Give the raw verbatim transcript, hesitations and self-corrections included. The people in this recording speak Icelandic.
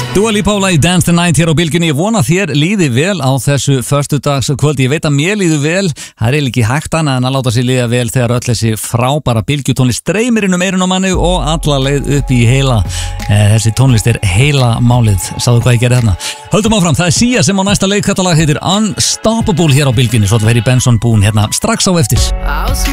Dua Lipa í Dance the Night hér á Bylgjunni. Ég vona þér líði vel á þessu föstudagskvöldi. Ég veit að mér líður vel. Það er ekki hægt annað en að láta sér líða vel þegar öll þessi frábæra bylgjutónlist streymir inn um eyrun á manni og alla leið upp í heila. Þessi tónlist er heila málið. Sáðu hvað ég gerði þarna? Höldum áfram. Það er Sia sem á næsta leikkattalag heitir Unstoppable hér á Bylgjunni. Svo þetta verið Benson Boone hérna strax á eftir.